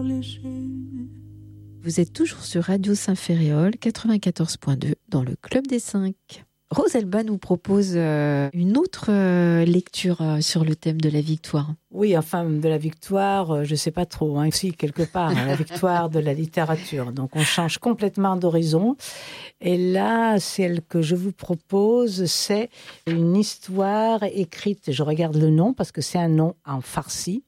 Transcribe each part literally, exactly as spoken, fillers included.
Vous êtes toujours sur Radio Saint-Ferréol, quatre-vingt-quatorze point deux, dans le Club des Cinq. Rosalba nous propose euh, une autre euh, lecture euh, sur le thème de la victoire. Oui, enfin, de la victoire, euh, je ne sais pas trop, hein, si, quelque part, hein, la victoire de la littérature. Donc, on change complètement d'horizon. Et là, celle que je vous propose, c'est une histoire écrite, je regarde le nom parce que c'est un nom en farsi,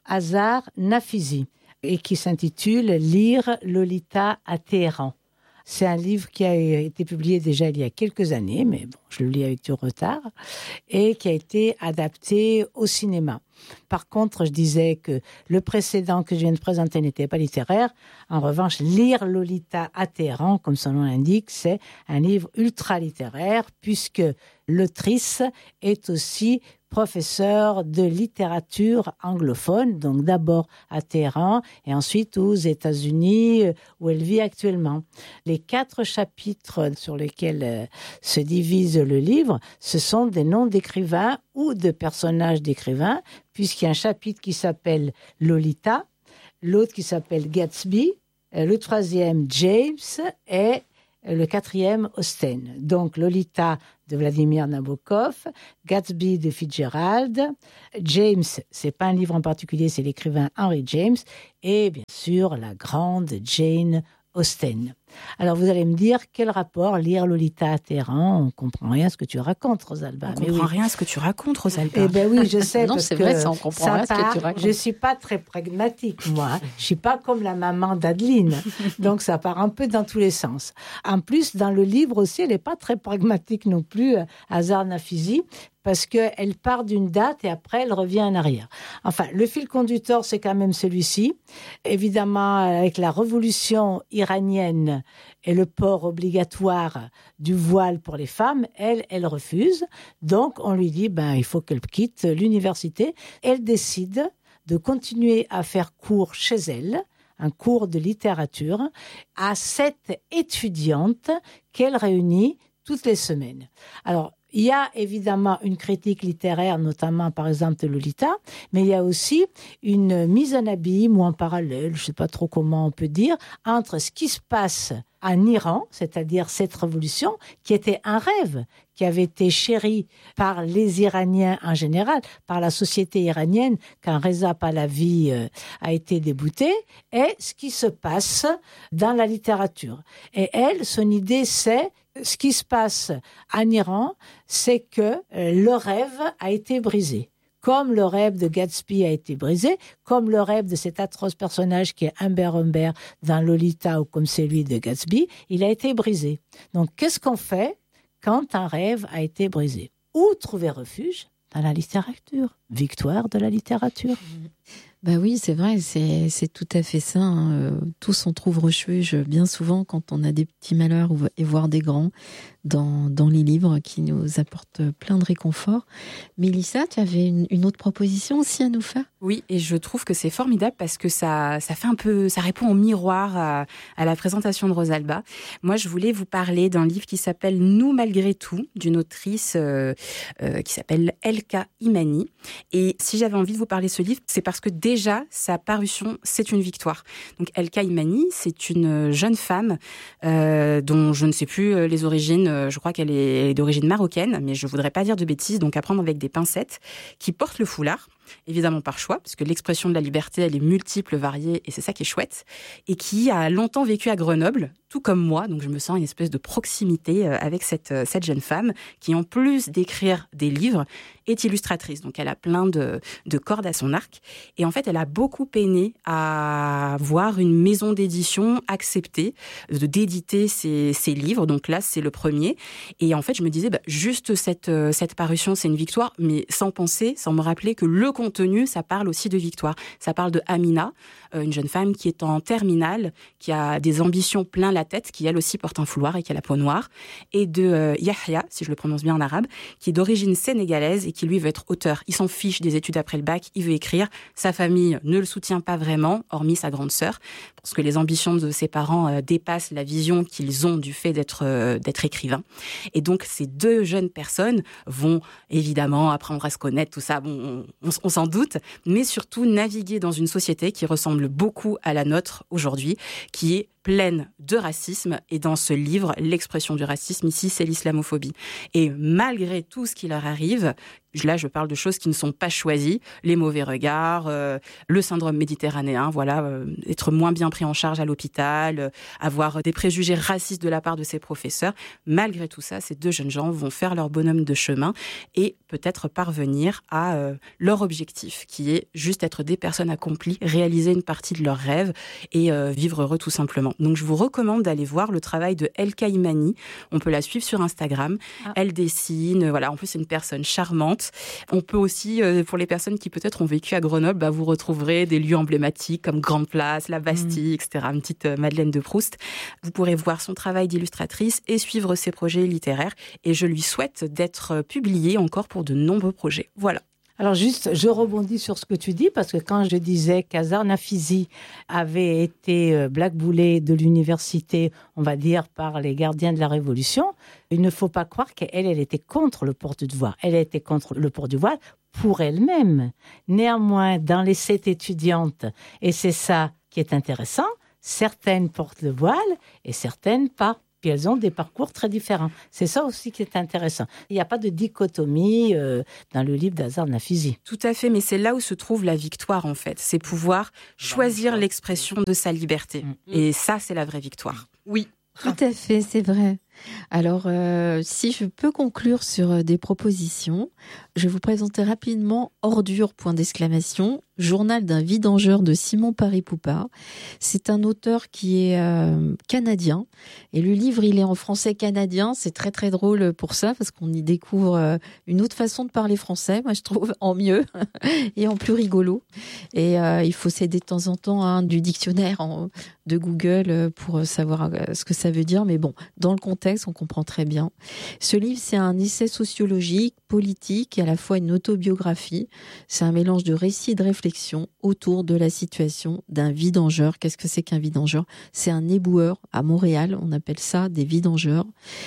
Azar Nafizi, et qui s'intitule « Lire Lolita à Téhéran ». C'est un livre qui a été publié déjà il y a quelques années, mais bon, je le lis avec du retard, et qui a été adapté au cinéma. Par contre, je disais que le précédent que je viens de présenter n'était pas littéraire. En revanche, Lire Lolita à Téhéran, comme son nom l'indique, c'est un livre ultra littéraire, puisque l'autrice est aussi professeure de littérature anglophone, donc d'abord à Téhéran et ensuite aux États-Unis où elle vit actuellement. Les quatre chapitres sur lesquels euh, se divise le livre, ce sont des noms d'écrivains ou de personnages d'écrivains, puisqu'il y a un chapitre qui s'appelle Lolita, l'autre qui s'appelle Gatsby, le troisième James et le quatrième Austen. Donc Lolita de Vladimir Nabokov, Gatsby de Fitzgerald, James, c'est pas un livre en particulier, c'est l'écrivain Henry James, et bien sûr la grande Jane Austen. Alors vous allez me dire, quel rapport lire Lolita à Téhéran? On ne comprend rien à ce que tu racontes, Rosalba. On ne comprend oui. rien à ce que tu racontes, Rosalba. Eh bien oui, je sais. Non, parce c'est que vrai, ça, on comprend ça rien à ce part, que tu racontes. Je ne suis pas très pragmatique, moi. Hein. Je ne suis pas comme la maman d'Adeline. Donc ça part un peu dans tous les sens. En plus, dans le livre aussi, elle n'est pas très pragmatique non plus, Azar Nafizi, parce qu'elle part d'une date et après, elle revient en arrière. Enfin, le fil conducteur, c'est quand même celui-ci. Évidemment, avec la révolution iranienne et le port obligatoire du voile pour les femmes, elle, elle refuse. Donc, on lui dit, ben, il faut qu'elle quitte l'université. Elle décide de continuer à faire cours chez elle, un cours de littérature, à sept étudiantes qu'elle réunit toutes les semaines. Alors, il y a évidemment une critique littéraire, notamment par exemple de Lolita, mais il y a aussi une mise en abîme ou en parallèle, je ne sais pas trop comment on peut dire, entre ce qui se passe en Iran, c'est-à-dire cette révolution, qui était un rêve, qui avait été chéri par les Iraniens en général, par la société iranienne, quand Reza Pahlavi euh, a été débouté, et ce qui se passe dans la littérature. Et elle, son idée, c'est ce qui se passe en Iran, c'est que euh, le rêve a été brisé. Comme le rêve de Gatsby a été brisé, comme le rêve de cet atroce personnage qui est Humbert Humbert dans Lolita ou comme celui de Gatsby, il a été brisé. Donc, qu'est-ce qu'on fait quand un rêve a été brisé? Où trouver refuge? Dans la littérature. Victoire de la littérature. Ben oui, c'est vrai, c'est, c'est tout à fait ça. Hein. Tout s'en trouve refuge bien souvent quand on a des petits malheurs et voire des grands dans, dans les livres qui nous apportent plein de réconfort. Mélissa, tu avais une, une autre proposition aussi à nous faire? Oui, et je trouve que c'est formidable parce que ça, ça fait un peu, ça répond en miroir à, à la présentation de Rosalba. Moi, je voulais vous parler d'un livre qui s'appelle Nous malgré tout, d'une autrice euh, euh, qui s'appelle Elka Imani. Et si j'avais envie de vous parler de ce livre, c'est parce que déjà, sa parution, c'est une victoire. Donc, Elka Imani, c'est une jeune femme euh, dont je ne sais plus les origines. Je crois qu'elle est d'origine marocaine, mais je ne voudrais pas dire de bêtises, donc à prendre avec des pincettes, qui porte le foulard, évidemment par choix, parce que l'expression de la liberté, elle est multiple, variée, et c'est ça qui est chouette, et qui a longtemps vécu à Grenoble, tout comme moi, donc je me sens une espèce de proximité avec cette, cette jeune femme, qui en plus d'écrire des livres, est illustratrice, donc elle a plein de, de cordes à son arc, et en fait elle a beaucoup peiné à voir une maison d'édition accepter de, d'éditer ses, ses livres, donc là c'est le premier, et en fait je me disais, bah, juste cette, cette parution c'est une victoire, mais sans penser, sans me rappeler que le contenu, ça parle aussi de victoire. Ça parle de Amina, une jeune femme qui est en terminale, qui a des ambitions plein la tête, qui elle aussi porte un foulard et qui a la peau noire, et de euh, Yahya, si je le prononce bien en arabe, qui est d'origine sénégalaise et qui lui veut être auteur. Il s'en fiche des études après le bac, il veut écrire. Sa famille ne le soutient pas vraiment, hormis sa grande sœur, parce que les ambitions de ses parents euh, dépassent la vision qu'ils ont du fait d'être, euh, d'être écrivain. Et donc ces deux jeunes personnes vont évidemment apprendre à se connaître, tout ça, bon, on, on, on s'en doute, mais surtout naviguer dans une société qui ressemble ressemble beaucoup à la nôtre aujourd'hui, qui est pleine de racisme. Et dans ce livre, l'expression du racisme, ici, c'est l'islamophobie. Et malgré tout ce qui leur arrive, là, je parle de choses qui ne sont pas choisies, les mauvais regards, euh, le syndrome méditerranéen, voilà, euh, être moins bien pris en charge à l'hôpital, euh, avoir des préjugés racistes de la part de ses professeurs. Malgré tout ça, ces deux jeunes gens vont faire leur bonhomme de chemin et peut-être parvenir à euh, leur objectif, qui est juste être des personnes accomplies, réaliser une partie de leurs rêves et euh, vivre heureux tout simplement. Donc, je vous recommande d'aller voir le travail de Elka Imani. On peut la suivre sur Instagram. Ah. Elle dessine, voilà. En plus, c'est une personne charmante. On peut aussi, euh, pour les personnes qui peut-être ont vécu à Grenoble, bah, vous retrouverez des lieux emblématiques comme Grande Place, la Bastille, mmh. et cetera. Une petite euh, Madeleine de Proust. Vous pourrez voir son travail d'illustratrice et suivre ses projets littéraires. Et je lui souhaite d'être publiée encore pour de nombreux projets. Voilà. Alors juste, je rebondis sur ce que tu dis, parce que quand je disais qu'Azar Nafizi avait été blackboulée de l'université, on va dire, par les gardiens de la Révolution, il ne faut pas croire qu'elle, elle était contre le port du voile. Elle était contre le port du voile pour elle-même. Néanmoins, dans les sept étudiantes, et c'est ça qui est intéressant, certaines portent le voile et certaines pas. Puis elles ont des parcours très différents. C'est ça aussi qui est intéressant. Il n'y a pas de dichotomie euh, dans le livre d'Azar Nafizi. Tout à fait, mais c'est là où se trouve la victoire en fait. C'est pouvoir choisir l'expression de sa liberté. Mmh. Et ça, c'est la vraie victoire. Oui. Tout à fait, c'est vrai. Alors, euh, si je peux conclure sur des propositions, je vais vous présenter rapidement Ordure, point d'exclamation, journal d'un vidangeur de Simon Paris-Poupard. C'est un auteur qui est euh, canadien et le livre, il est en français canadien. C'est très très drôle pour ça parce qu'on y découvre euh, une autre façon de parler français, moi je trouve, en mieux et en plus rigolo. Et euh, il faut s'aider de temps en temps hein, du dictionnaire en, de Google pour savoir ce que ça veut dire. Mais bon, dans le contexte, on comprend très bien. Ce livre, c'est un essai sociologique, politique et à la fois une autobiographie. C'est un mélange de récits et de réflexions autour de la situation d'un vidangeur. Qu'est-ce que c'est qu'un vidangeur ? C'est un éboueur à Montréal. On appelle ça des vidangeurs.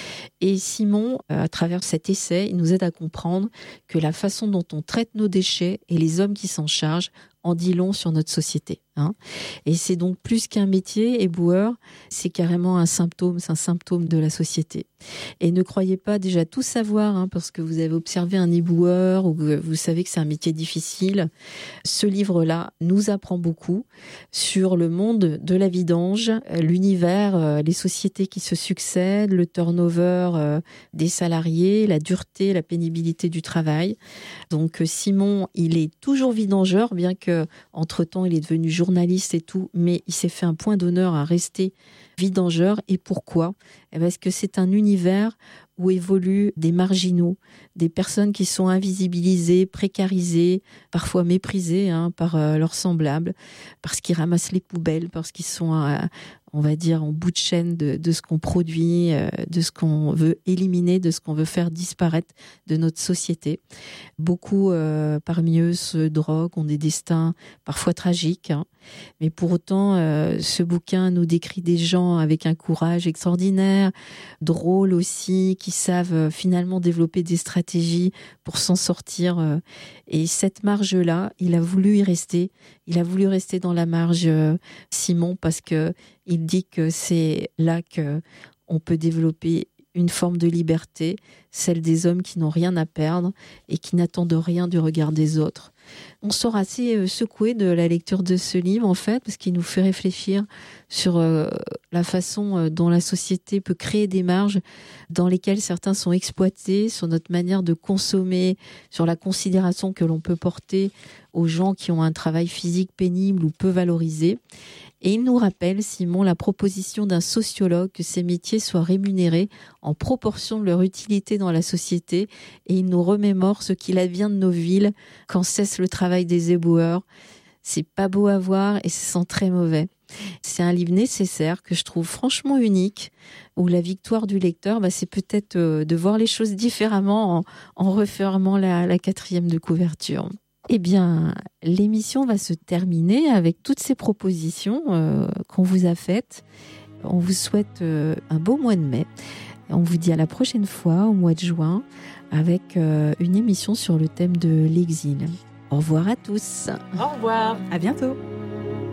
Et Simon, à travers cet essai, il nous aide à comprendre que la façon dont on traite nos déchets et les hommes qui s'en chargent en dit long sur notre société. Hein. Et c'est donc plus qu'un métier, éboueur, c'est carrément un symptôme, c'est un symptôme de la société. Et ne croyez pas déjà tout savoir, hein, parce que vous avez observé un éboueur ou que vous savez que c'est un métier difficile. Ce livre-là nous apprend beaucoup sur le monde de la vidange, l'univers, les sociétés qui se succèdent, le turnover des salariés, la dureté, la pénibilité du travail. Donc Simon, il est toujours vidangeur, bien que entre-temps il est devenu journaliste et tout, mais il s'est fait un point d'honneur à rester vidangeur. Et pourquoi ? Parce que c'est un univers où évoluent des marginaux, des personnes qui sont invisibilisées, précarisées, parfois méprisées hein, par euh, leurs semblables, parce qu'ils ramassent les poubelles, parce qu'ils sont, euh, on va dire, en bout de chaîne de, de ce qu'on produit, euh, de ce qu'on veut éliminer, de ce qu'on veut faire disparaître de notre société. Beaucoup euh, parmi eux se droguent, ont des destins parfois tragiques, hein. Mais pour autant, euh, ce bouquin nous décrit des gens avec un courage extraordinaire, drôles aussi, qui savent euh, finalement développer des stratégies pour s'en sortir. Euh, et cette marge-là, il a voulu y rester. Il a voulu rester dans la marge, euh, Simon, parce que il dit que c'est là que on peut développer une forme de liberté, celle des hommes qui n'ont rien à perdre et qui n'attendent rien du regard des autres. On sort assez secoué de la lecture de ce livre, en fait, parce qu'il nous fait réfléchir sur euh, la façon dont la société peut créer des marges dans lesquelles certains sont exploités, sur notre manière de consommer, sur la considération que l'on peut porter aux gens qui ont un travail physique pénible ou peu valorisé. Et il nous rappelle, Simon, la proposition d'un sociologue que ces métiers soient rémunérés en proportion de leur utilité dans la société, et il nous remémore ce qu'il advient de nos villes quand cesse le travail des éboueurs. C'est pas beau à voir et ça sent très mauvais. C'est un livre nécessaire que je trouve franchement unique, où la victoire du lecteur, bah, c'est peut-être euh, de voir les choses différemment en, en refermant la, la quatrième de couverture. Eh bien, l'émission va se terminer avec toutes ces propositions euh, qu'on vous a faites. On vous souhaite euh, un beau mois de mai. On vous dit à la prochaine fois, au mois de juin, avec euh, une émission sur le thème de l'exil. Au revoir à tous. Au revoir. À bientôt.